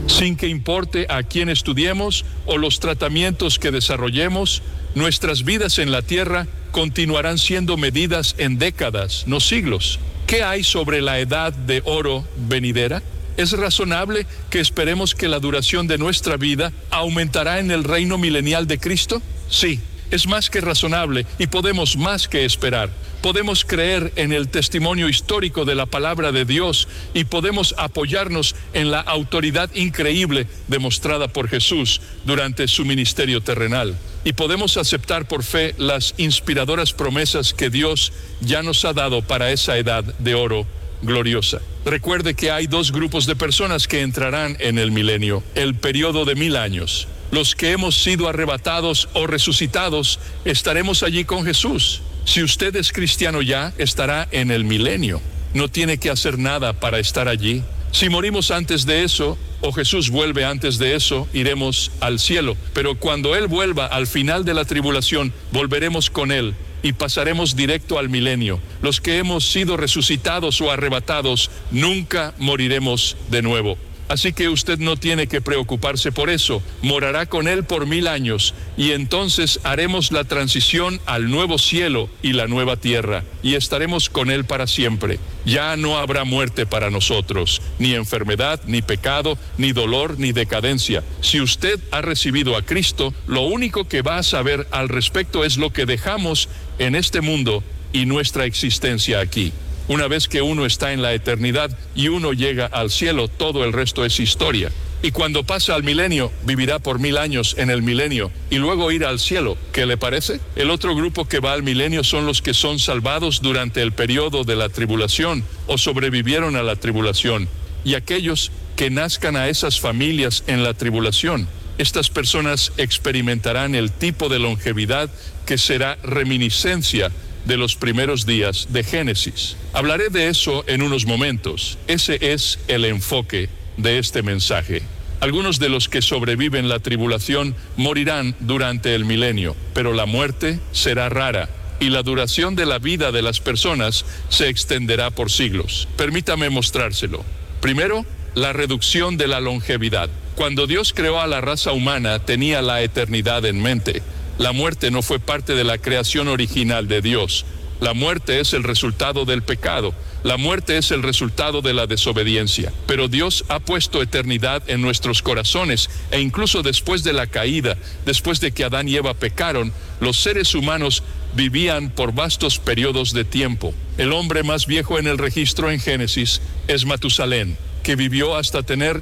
Sin que importe a quién estudiemos o los tratamientos que desarrollemos, nuestras vidas en la tierra continuarán siendo medidas en décadas, no siglos. ¿Qué hay sobre la edad de oro venidera? ¿Es razonable que esperemos que la duración de nuestra vida aumentará en el reino milenial de Cristo? Sí, es más que razonable y podemos más que esperar. Podemos creer en el testimonio histórico de la palabra de Dios y podemos apoyarnos en la autoridad increíble demostrada por Jesús durante su ministerio terrenal. Y podemos aceptar por fe las inspiradoras promesas que Dios ya nos ha dado para esa edad de oro gloriosa. Recuerde que hay dos grupos de personas que entrarán en el milenio, el periodo de 1000 años. Los que hemos sido arrebatados o resucitados estaremos allí con Jesús. Si usted es cristiano ya, estará en el milenio. No tiene que hacer nada para estar allí. Si morimos antes de eso, o Jesús vuelve antes de eso, iremos al cielo. Pero cuando Él vuelva al final de la tribulación, volveremos con Él y pasaremos directo al milenio. Los que hemos sido resucitados o arrebatados, nunca moriremos de nuevo. Así que usted no tiene que preocuparse por eso. Morará con Él por 1000 años y entonces haremos la transición al nuevo cielo y la nueva tierra y estaremos con Él para siempre. Ya no habrá muerte para nosotros, ni enfermedad, ni pecado, ni dolor, ni decadencia. Si usted ha recibido a Cristo, lo único que va a saber al respecto es lo que dejamos en este mundo y nuestra existencia aquí. Una vez que uno está en la eternidad y uno llega al cielo, todo el resto es historia. Y cuando pasa al milenio, vivirá por 1000 años en el milenio y luego irá al cielo. ¿Qué le parece? El otro grupo que va al milenio son los que son salvados durante el periodo de la tribulación o sobrevivieron a la tribulación. Y aquellos que nazcan a esas familias en la tribulación, estas personas experimentarán el tipo de longevidad que será reminiscencia de los primeros días de Génesis. Hablaré de eso en unos momentos. Ese es el enfoque de este mensaje. Algunos de los que sobreviven la tribulación morirán durante el milenio, pero la muerte será rara y la duración de la vida de las personas se extenderá por siglos. Permítame mostrárselo. Primero, la reducción de la longevidad. Cuando Dios creó a la raza humana, tenía la eternidad en mente. La muerte no fue parte de la creación original de Dios. La muerte es el resultado del pecado. La muerte es el resultado de la desobediencia. Pero Dios ha puesto eternidad en nuestros corazones e incluso después de la caída, después de que Adán y Eva pecaron, los seres humanos vivían por vastos periodos de tiempo. El hombre más viejo en el registro en Génesis es Matusalén, que vivió hasta tener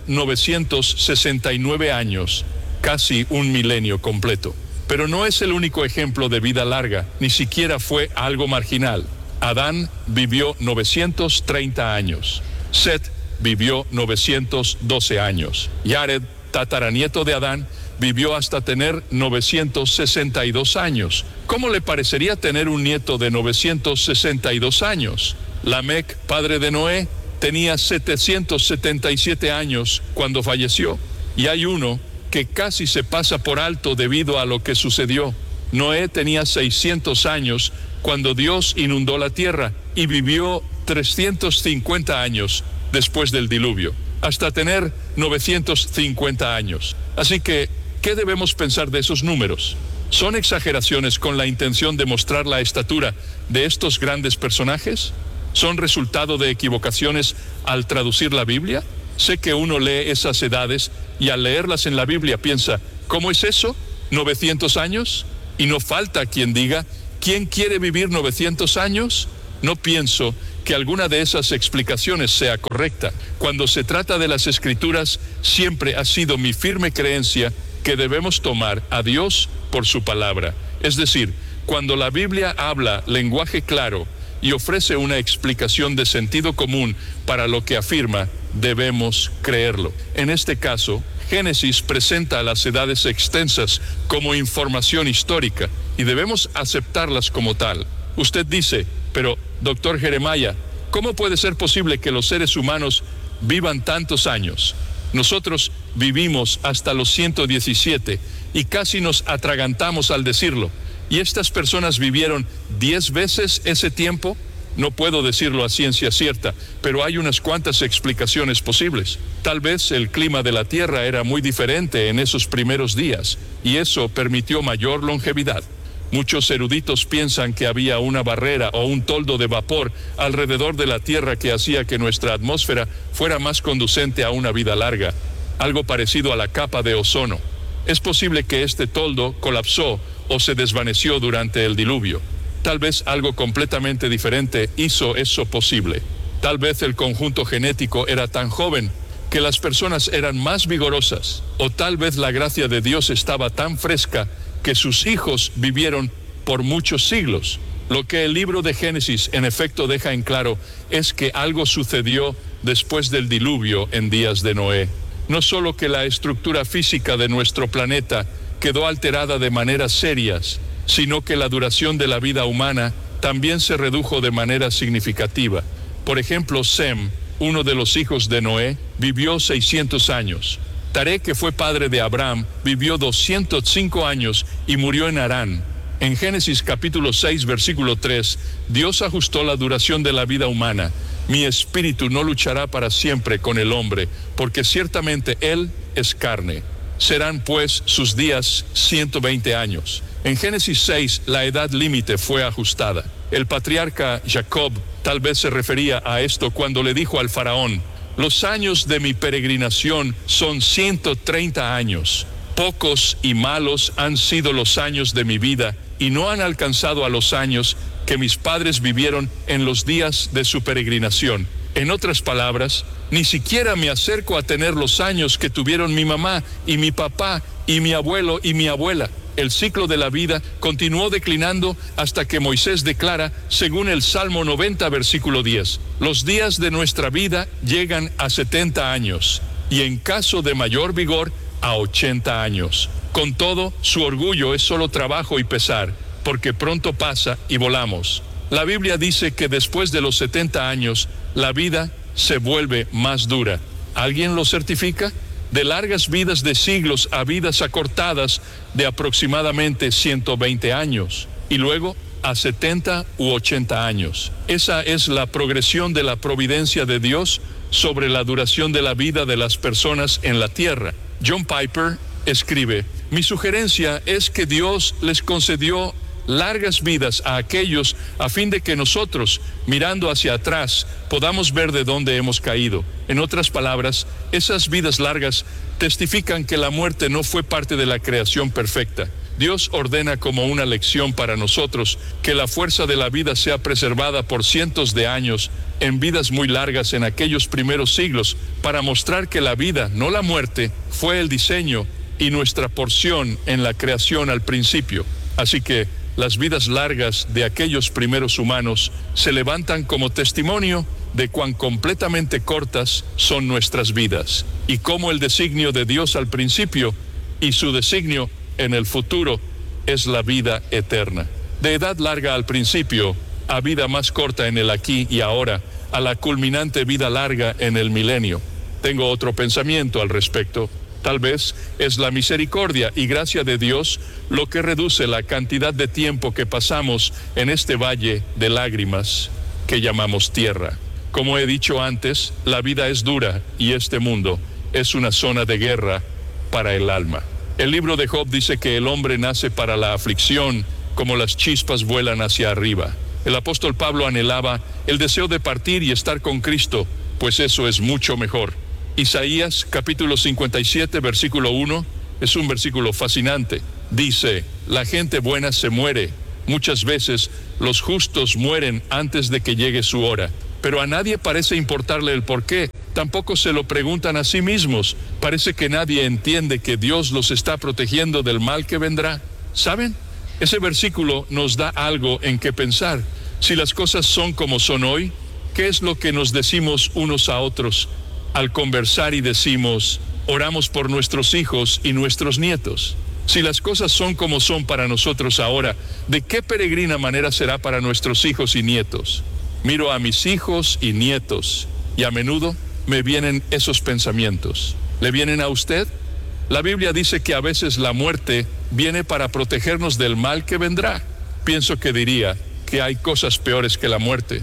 969 años, casi un milenio completo. Pero no es el único ejemplo de vida larga, ni siquiera fue algo marginal. Adán vivió 930 años. Set vivió 912 años. Jared, tataranieto de Adán, vivió hasta tener 962 años. ¿Cómo le parecería tener un nieto de 962 años? Lamec, padre de Noé, tenía 777 años cuando falleció. Y hay uno que casi se pasa por alto debido a lo que sucedió. Noé tenía 600 años cuando Dios inundó la tierra y vivió 350 años después del diluvio, hasta tener 950 años. Así que, ¿qué debemos pensar de esos números? ¿Son exageraciones con la intención de mostrar la estatura de estos grandes personajes? ¿Son resultado de equivocaciones al traducir la Biblia? Sé que uno lee esas edades y al leerlas en la Biblia piensa, ¿cómo es eso? ¿900 años? Y no falta quien diga, ¿quién quiere vivir 900 años? No pienso que alguna de esas explicaciones sea correcta. Cuando se trata de las Escrituras, siempre ha sido mi firme creencia que debemos tomar a Dios por su palabra. Es decir, cuando la Biblia habla lenguaje claro y ofrece una explicación de sentido común para lo que afirma, debemos creerlo. En este caso, Génesis presenta las edades extensas como información histórica y debemos aceptarlas como tal. Usted dice, pero, doctor Jeremiah, ¿cómo puede ser posible que los seres humanos vivan tantos años? Nosotros vivimos hasta los 117 y casi nos atragantamos al decirlo. ¿Y estas personas vivieron 10 veces ese tiempo? No puedo decirlo a ciencia cierta, pero hay unas cuantas explicaciones posibles. Tal vez el clima de la Tierra era muy diferente en esos primeros días, y eso permitió mayor longevidad. Muchos eruditos piensan que había una barrera o un toldo de vapor alrededor de la Tierra que hacía que nuestra atmósfera fuera más conducente a una vida larga, algo parecido a la capa de ozono. Es posible que este toldo colapsó o se desvaneció durante el diluvio. Tal vez algo completamente diferente hizo eso posible. Tal vez el conjunto genético era tan joven que las personas eran más vigorosas, o tal vez la gracia de Dios estaba tan fresca que sus hijos vivieron por muchos siglos. Lo que el libro de Génesis en efecto deja en claro es que algo sucedió después del diluvio en días de Noé. No solo que la estructura física de nuestro planeta quedó alterada de maneras serias, sino que la duración de la vida humana también se redujo de manera significativa. Por ejemplo, Sem, uno de los hijos de Noé, vivió 600 años. Taré, que fue padre de Abraham, vivió 205 años y murió en Harán. En Génesis capítulo 6, versículo 3, Dios ajustó la duración de la vida humana. Mi espíritu no luchará para siempre con el hombre, porque ciertamente él es carne. Serán pues sus días 120 años. En Génesis 6, la edad límite fue ajustada. El patriarca Jacob tal vez se refería a esto cuando le dijo al faraón: los años de mi peregrinación son 130 años. Pocos y malos han sido los años de mi vida, y no han alcanzado a los años que mis padres vivieron en los días de su peregrinación. En otras palabras, ni siquiera me acerco a tener los años que tuvieron mi mamá y mi papá y mi abuelo y mi abuela. El ciclo de la vida continuó declinando hasta que Moisés declara, según el Salmo 90, versículo 10, los días de nuestra vida llegan a 70 años, y en caso de mayor vigor, a 80 años. Con todo, su orgullo es solo trabajo y pesar, porque pronto pasa y volamos. La Biblia dice que después de los 70 años, la vida se vuelve más dura. ¿Alguien lo certifica? De largas vidas de siglos a vidas acortadas de aproximadamente 120 años, y luego a 70 u 80 años. Esa es la progresión de la providencia de Dios sobre la duración de la vida de las personas en la tierra. John Piper escribe: mi sugerencia es que Dios les concedió largas vidas a aquellos a fin de que nosotros, mirando hacia atrás, podamos ver de dónde hemos caído. En otras palabras, esas vidas largas testifican que la muerte no fue parte de la creación perfecta. Dios ordena como una lección para nosotros que la fuerza de la vida sea preservada por cientos de años en vidas muy largas en aquellos primeros siglos, para mostrar que la vida, no la muerte, fue el diseño y nuestra porción en la creación al principio. Así que las vidas largas de aquellos primeros humanos se levantan como testimonio de cuán completamente cortas son nuestras vidas, y cómo el designio de Dios al principio y su designio en el futuro es la vida eterna. De edad larga al principio a vida más corta en el aquí y ahora, a la culminante vida larga en el milenio. Tengo otro pensamiento al respecto. Tal vez es la misericordia y gracia de Dios lo que reduce la cantidad de tiempo que pasamos en este valle de lágrimas que llamamos tierra. Como he dicho antes, la vida es dura y este mundo es una zona de guerra para el alma. El libro de Job dice que el hombre nace para la aflicción, como las chispas vuelan hacia arriba. El apóstol Pablo anhelaba el deseo de partir y estar con Cristo, pues eso es mucho mejor. Isaías capítulo 57, versículo 1, es un versículo fascinante. Dice: la gente buena se muere. Muchas veces los justos mueren antes de que llegue su hora. Pero a nadie parece importarle el por qué. Tampoco se lo preguntan a sí mismos. Parece que nadie entiende que Dios los está protegiendo del mal que vendrá. ¿Saben? Ese versículo nos da algo en qué pensar. Si las cosas son como son hoy, ¿qué es lo que nos decimos unos a otros al conversar y decimos: oramos por nuestros hijos y nuestros nietos? Si las cosas son como son para nosotros ahora, ¿de qué peregrina manera será para nuestros hijos y nietos? Miro a mis hijos y nietos y a menudo me vienen esos pensamientos. ¿Le vienen a usted? La Biblia dice que a veces la muerte viene para protegernos del mal que vendrá. Pienso que diría que hay cosas peores que la muerte.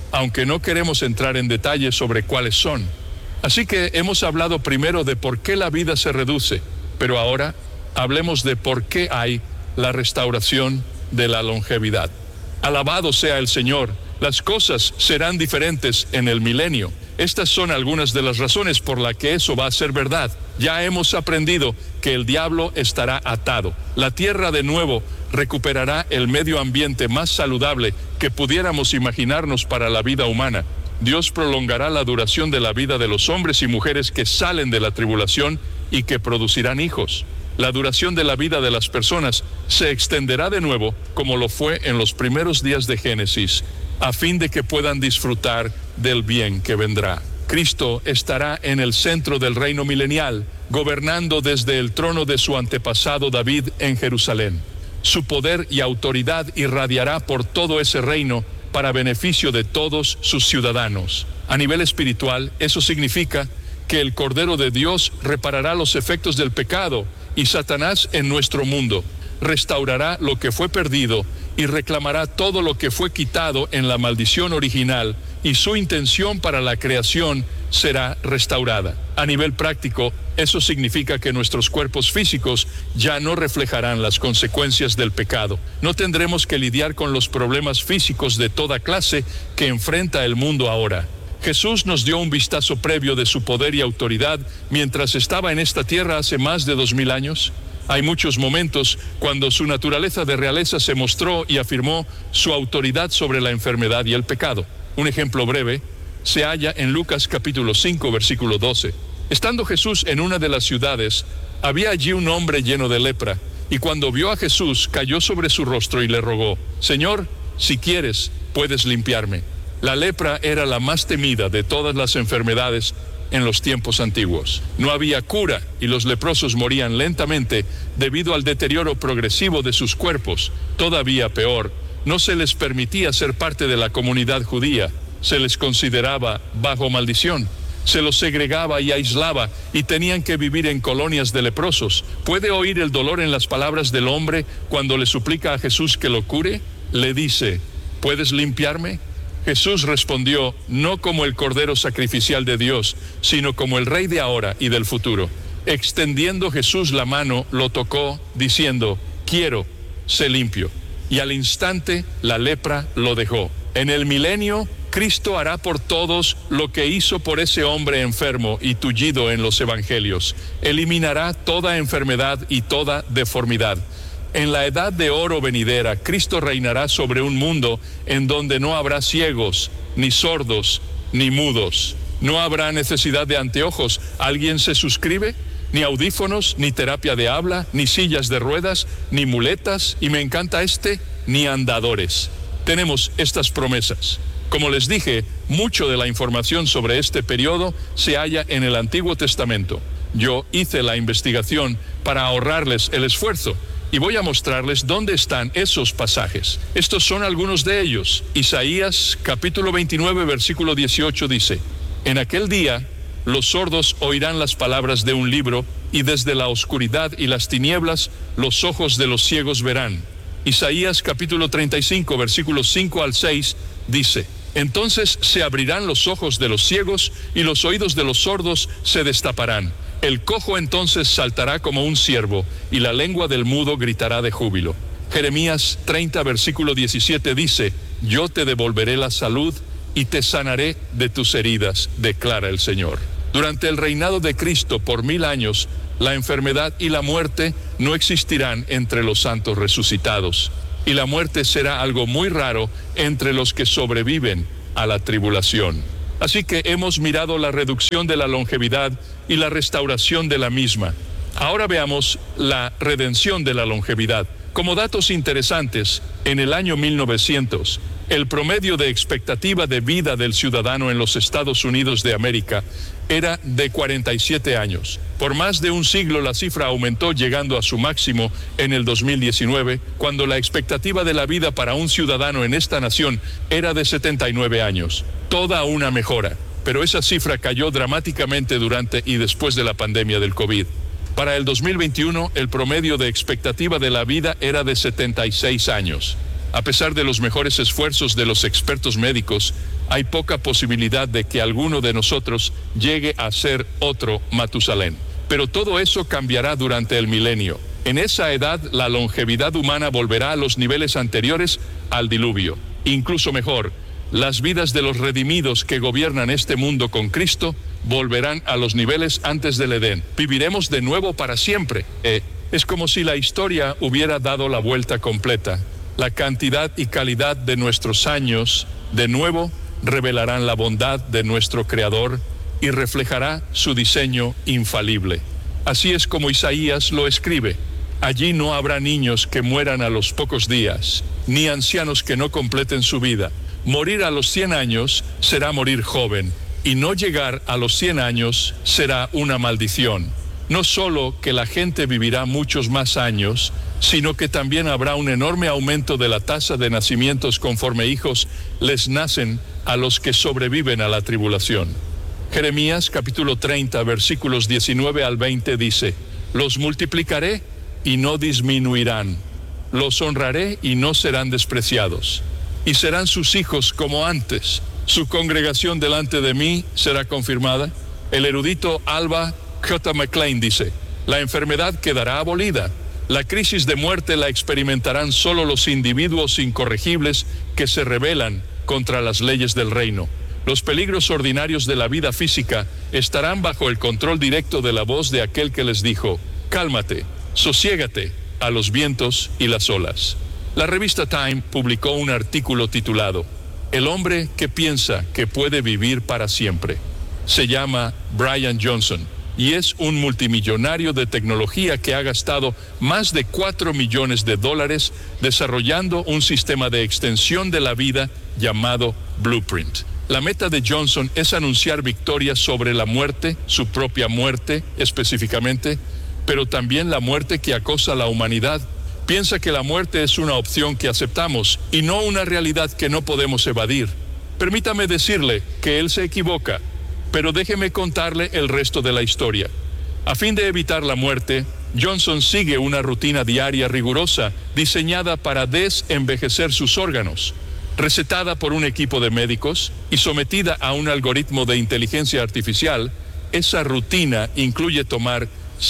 aunque no queremos entrar en detalles sobre cuáles son. Así que hemos hablado primero de por qué la vida se reduce, pero ahora hablemos de por qué hay la restauración de la longevidad. Alabado sea el Señor, las cosas serán diferentes en el milenio. Estas son algunas de las razones por las que eso va a ser verdad. Ya hemos aprendido que el diablo estará atado. La tierra de nuevo recuperará el medio ambiente más saludable que pudiéramos imaginarnos para la vida humana. Dios prolongará la duración de la vida de los hombres y mujeres que salen de la tribulación y que producirán hijos. La duración de la vida de las personas se extenderá de nuevo como lo fue en los primeros días de Génesis, a fin de que puedan disfrutar del bien que vendrá. Cristo estará en el centro del reino milenial, gobernando desde el trono de su antepasado David en Jerusalén. Su poder y autoridad irradiará por todo ese reino para beneficio de todos sus ciudadanos. A nivel espiritual, eso significa que el Cordero de Dios reparará los efectos del pecado y Satanás en nuestro mundo restaurará lo que fue perdido y reclamará todo lo que fue quitado en la maldición original, y su intención para la creación será restaurada. A nivel práctico, eso significa que nuestros cuerpos físicos ya no reflejarán las consecuencias del pecado. No tendremos que lidiar con los problemas físicos de toda clase que enfrenta el mundo ahora. Jesús nos dio un vistazo previo de su poder y autoridad mientras estaba en esta tierra hace más de 2000 años. Hay muchos momentos cuando su naturaleza de realeza se mostró y afirmó su autoridad sobre la enfermedad y el pecado. Un ejemplo breve se halla en Lucas capítulo 5, versículo 12. Estando Jesús en una de las ciudades, había allí un hombre lleno de lepra, y cuando vio a Jesús, cayó sobre su rostro y le rogó: Señor, si quieres, puedes limpiarme. La lepra era la más temida de todas las enfermedades en los tiempos antiguos. No había cura y los leprosos morían lentamente debido al deterioro progresivo de sus cuerpos. Todavía peor, no se les permitía ser parte de la comunidad judía. Se les consideraba bajo maldición. Se los segregaba y aislaba y tenían que vivir en colonias de leprosos. ¿Puede oír el dolor en las palabras del hombre cuando le suplica a Jesús que lo cure? Le dice: ¿puedes limpiarme? Jesús respondió, no como el Cordero sacrificial de Dios, sino como el Rey de ahora y del futuro. Extendiendo Jesús la mano, lo tocó, diciendo: quiero, sé limpio. Y al instante la lepra lo dejó. En el milenio, Cristo hará por todos lo que hizo por ese hombre enfermo y tullido en los evangelios. Eliminará toda enfermedad y toda deformidad. En la edad de oro venidera, Cristo reinará sobre un mundo en donde no habrá ciegos, ni sordos, ni mudos. No habrá necesidad de anteojos. ¿Alguien se suscribe? Ni audífonos, ni terapia de habla, ni sillas de ruedas, ni muletas, y me encanta ni andadores. Tenemos estas promesas. Como les dije, mucho de la información sobre este periodo se halla en el Antiguo Testamento. Yo hice la investigación para ahorrarles el esfuerzo, y voy a mostrarles dónde están esos pasajes. Estos son algunos de ellos. Isaías capítulo 29, versículo 18 dice: en aquel día los sordos oirán las palabras de un libro, y desde la oscuridad y las tinieblas los ojos de los ciegos verán. Isaías capítulo 35, versículos 5 al 6 dice: entonces se abrirán los ojos de los ciegos y los oídos de los sordos se destaparán. El cojo entonces saltará como un ciervo, y la lengua del mudo gritará de júbilo. Jeremías 30, versículo 17 dice: yo te devolveré la salud y te sanaré de tus heridas, declara el Señor. Durante el reinado de Cristo por 1000 años, la enfermedad y la muerte no existirán entre los santos resucitados, y la muerte será algo muy raro entre los que sobreviven a la tribulación. Así que hemos mirado la reducción de la longevidad y la restauración de la misma. Ahora veamos la redención de la longevidad. Como datos interesantes, en el año 1900, el promedio de expectativa de vida del ciudadano en los Estados Unidos de América era de 47 años. Por más de un siglo la cifra aumentó, llegando a su máximo en el 2019, cuando la expectativa de la vida para un ciudadano en esta nación era de 79 años. Toda una mejora, pero esa cifra cayó dramáticamente durante y después de la pandemia del COVID. Para el 2021, el promedio de expectativa de la vida era de 76 años. A pesar de los mejores esfuerzos de los expertos médicos, hay poca posibilidad de que alguno de nosotros llegue a ser otro Matusalén. Pero todo eso cambiará durante el milenio. En esa edad, la longevidad humana volverá a los niveles anteriores al diluvio. Incluso mejor, las vidas de los redimidos que gobiernan este mundo con Cristo volverán a los niveles antes del Edén. Viviremos de nuevo para siempre. Es como si la historia hubiera dado la vuelta completa. La cantidad y calidad de nuestros años, de nuevo, revelarán la bondad de nuestro Creador y reflejará su diseño infalible. Así es como Isaías lo escribe. Allí no habrá niños que mueran a los pocos días, ni ancianos que no completen su vida. Morir a los 100 años será morir joven, y no llegar a los 100 años será una maldición. No solo que la gente vivirá muchos más años, sino que también habrá un enorme aumento de la tasa de nacimientos conforme hijos les nacen a los que sobreviven a la tribulación. Jeremías capítulo 30, versículos 19 al 20 dice: los multiplicaré y no disminuirán, los honraré y no serán despreciados, y serán sus hijos como antes. Su congregación delante de mí será confirmada. El erudito Alba J. McLean dice: la enfermedad quedará abolida. La crisis de muerte la experimentarán solo los individuos incorregibles que se rebelan contra las leyes del reino. Los peligros ordinarios de la vida física estarán bajo el control directo de la voz de aquel que les dijo: cálmate, sosiégate a los vientos y las olas. La revista Time publicó un artículo titulado El hombre que piensa que puede vivir para siempre. Se llama Brian Johnson y es un multimillonario de tecnología que ha gastado más de $4 millones desarrollando un sistema de extensión de la vida llamado Blueprint. La meta de Johnson es anunciar victoria sobre la muerte, su propia muerte específicamente, pero también la muerte que acosa a la humanidad. Piensa que la muerte es una opción que aceptamos y no una realidad que no podemos evadir. Permítame decirle que él se equivoca, pero déjeme contarle el resto de la historia. A fin de evitar la muerte, Johnson sigue una rutina diaria rigurosa diseñada para desenvejecer sus órganos. Recetada por un equipo de médicos y sometida a un algoritmo de inteligencia artificial, esa rutina incluye tomar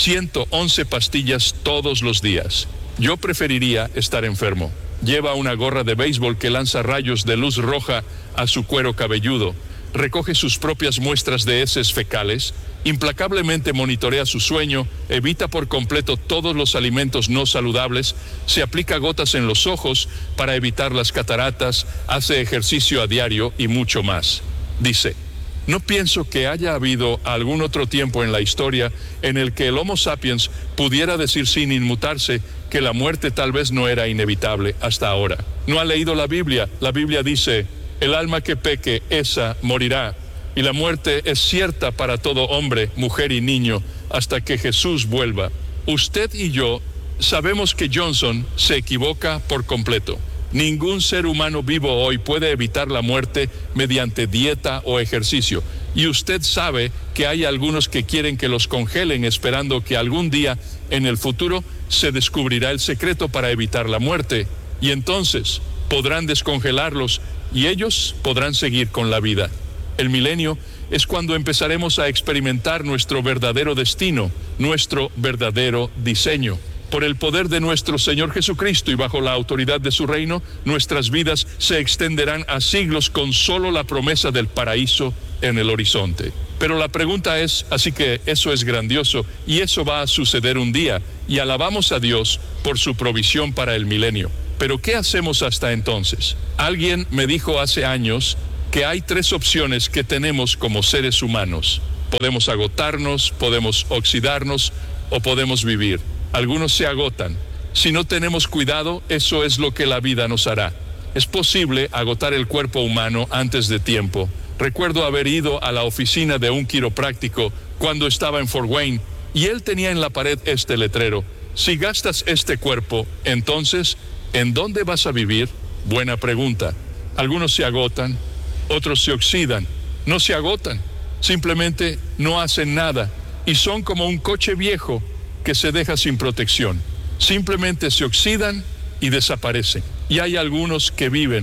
111 pastillas todos los días. Yo preferiría estar enfermo. Lleva una gorra de béisbol que lanza rayos de luz roja a su cuero cabelludo. Recoge sus propias muestras de heces fecales, implacablemente monitorea su sueño, evita por completo todos los alimentos no saludables, se aplica gotas en los ojos para evitar las cataratas, hace ejercicio a diario y mucho más. Dice: no pienso que haya habido algún otro tiempo en la historia en el que el Homo sapiens pudiera decir sin inmutarse que la muerte tal vez no era inevitable hasta ahora. No ha leído la Biblia. La Biblia dice: el alma que peque, esa morirá. Y la muerte es cierta para todo hombre, mujer y niño, hasta que Jesús vuelva. Usted y yo sabemos que Johnson se equivoca por completo. Ningún ser humano vivo hoy puede evitar la muerte mediante dieta o ejercicio. Y usted sabe que hay algunos que quieren que los congelen esperando que algún día en el futuro se descubrirá el secreto para evitar la muerte. Y entonces podrán descongelarlos y ellos podrán seguir con la vida. El milenio es cuando empezaremos a experimentar nuestro verdadero destino, nuestro verdadero diseño. Por el poder de nuestro Señor Jesucristo y bajo la autoridad de su reino, nuestras vidas se extenderán a siglos con solo la promesa del paraíso en el horizonte. Pero la pregunta es, así que eso es grandioso y eso va a suceder un día, y alabamos a Dios por su provisión para el milenio. Pero ¿qué hacemos hasta entonces? Alguien me dijo hace años que hay 3 opciones que tenemos como seres humanos. Podemos agotarnos, podemos oxidarnos o podemos vivir. Algunos se agotan. Si no tenemos cuidado, eso es lo que la vida nos hará. Es posible agotar el cuerpo humano antes de tiempo. Recuerdo haber ido a la oficina de un quiropráctico cuando estaba en Fort Wayne y él tenía en la pared este letrero: si gastas este cuerpo, entonces, ¿en dónde vas a vivir? Buena pregunta. Algunos se agotan, otros se oxidan. No se agotan, simplemente no hacen nada y son como un coche viejo que se deja sin protección. Simplemente se oxidan y desaparecen. Y hay algunos que viven.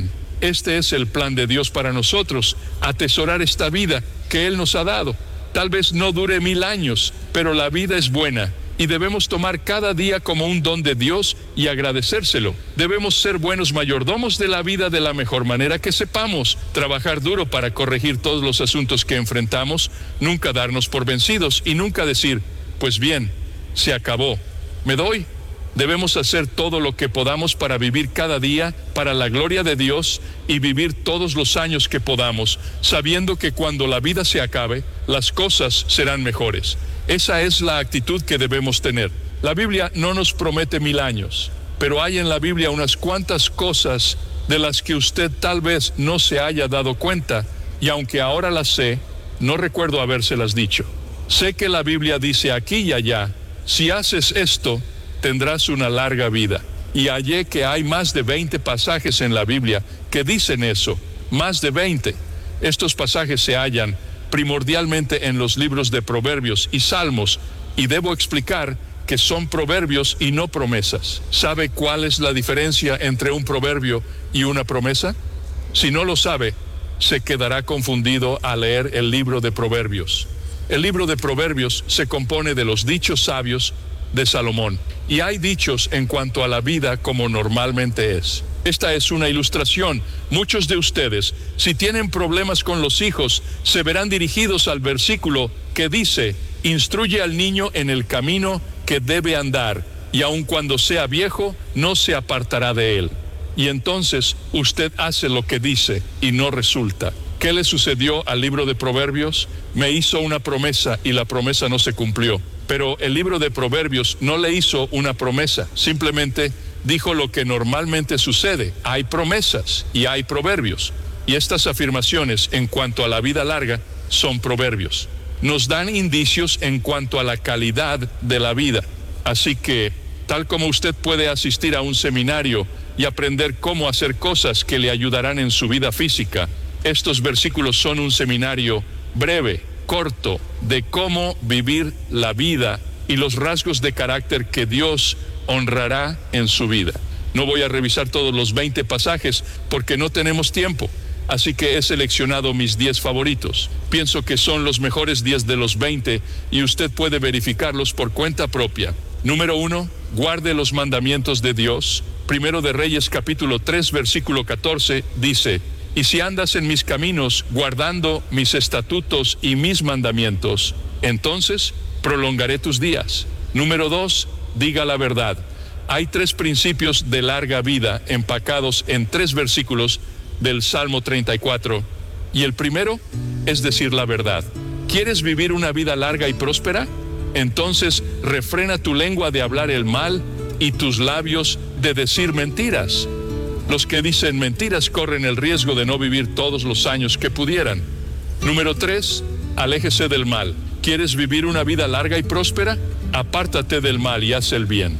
Este es el plan de Dios para nosotros, atesorar esta vida que Él nos ha dado. Tal vez no dure 1000 años, pero la vida es buena y debemos tomar cada día como un don de Dios y agradecérselo. Debemos ser buenos mayordomos de la vida de la mejor manera que sepamos, trabajar duro para corregir todos los asuntos que enfrentamos, nunca darnos por vencidos y nunca decir, pues bien, se acabó, me doy. Debemos hacer todo lo que podamos para vivir cada día para la gloria de Dios y vivir todos los años que podamos, sabiendo que cuando la vida se acabe, las cosas serán mejores. Esa es la actitud que debemos tener. La Biblia no nos promete 1000 años, pero hay en la Biblia unas cuantas cosas de las que usted tal vez no se haya dado cuenta, y aunque ahora las sé, no recuerdo habérselas dicho. Sé que la Biblia dice aquí y allá, si haces esto, tendrás una larga vida. Y hallé que hay más de 20 pasajes en la Biblia que dicen eso, más de 20. Estos pasajes se hallan primordialmente en los libros de Proverbios y Salmos, y debo explicar que son proverbios y no promesas. ¿Sabe cuál es la diferencia entre un proverbio y una promesa? Si no lo sabe, se quedará confundido al leer el libro de Proverbios. El libro de Proverbios se compone de los dichos sabios de Salomón, y hay dichos en cuanto a la vida como normalmente es. Esta es una ilustración. Muchos de ustedes, si tienen problemas con los hijos, se verán dirigidos al versículo que dice, instruye al niño en el camino que debe andar, y aun cuando sea viejo, no se apartará de él. Y entonces usted hace lo que dice y no resulta. ¿Qué le sucedió al libro de Proverbios? Me hizo una promesa y la promesa no se cumplió. Pero el libro de Proverbios no le hizo una promesa, simplemente dijo lo que normalmente sucede. Hay promesas y hay proverbios. Y estas afirmaciones en cuanto a la vida larga son proverbios. Nos dan indicios en cuanto a la calidad de la vida. Así que, tal como usted puede asistir a un seminario y aprender cómo hacer cosas que le ayudarán en su vida física, estos versículos son un seminario breve, corto, de cómo vivir la vida y los rasgos de carácter que Dios honrará en su vida. No voy a revisar todos los 20 pasajes porque no tenemos tiempo, así que he seleccionado mis 10 favoritos. Pienso que son los mejores 10 de los 20 y usted puede verificarlos por cuenta propia. Número 1, guarde los mandamientos de Dios. Primero de Reyes capítulo 3 versículo 14 dice, y si andas en mis caminos, guardando mis estatutos y mis mandamientos, entonces prolongaré tus días. Número 2, diga la verdad. Hay 3 principios de larga vida empacados en 3 versículos del Salmo 34. Y el primero es decir la verdad. ¿Quieres vivir una vida larga y próspera? Entonces refrena tu lengua de hablar el mal y tus labios de decir mentiras. Los que dicen mentiras corren el riesgo de no vivir todos los años que pudieran. Número 3, aléjese del mal. ¿Quieres vivir una vida larga y próspera? Apártate del mal y haz el bien.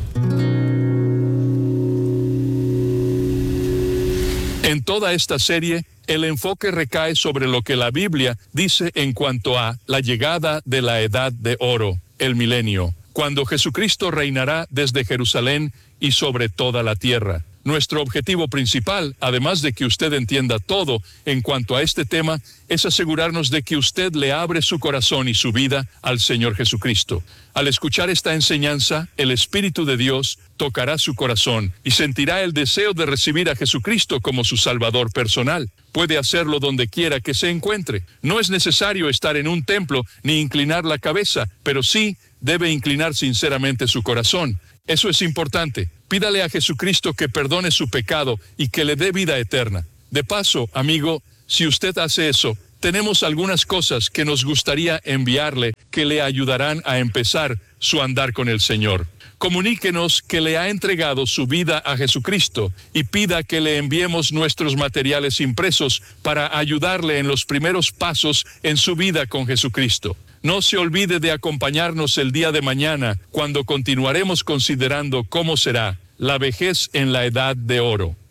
En toda esta serie, el enfoque recae sobre lo que la Biblia dice en cuanto a la llegada de la edad de oro, el milenio, cuando Jesucristo reinará desde Jerusalén y sobre toda la tierra. Nuestro objetivo principal, además de que usted entienda todo en cuanto a este tema, es asegurarnos de que usted le abre su corazón y su vida al Señor Jesucristo. Al escuchar esta enseñanza, el Espíritu de Dios tocará su corazón y sentirá el deseo de recibir a Jesucristo como su Salvador personal. Puede hacerlo donde quiera que se encuentre. No es necesario estar en un templo ni inclinar la cabeza, pero sí debe inclinar sinceramente su corazón. Eso es importante. Pídale a Jesucristo que perdone su pecado y que le dé vida eterna. De paso, amigo, si usted hace eso, tenemos algunas cosas que nos gustaría enviarle que le ayudarán a empezar su andar con el Señor. Comuníquenos que le ha entregado su vida a Jesucristo y pida que le enviemos nuestros materiales impresos para ayudarle en los primeros pasos en su vida con Jesucristo. No se olvide de acompañarnos el día de mañana, cuando continuaremos considerando cómo será la vejez en la edad de oro.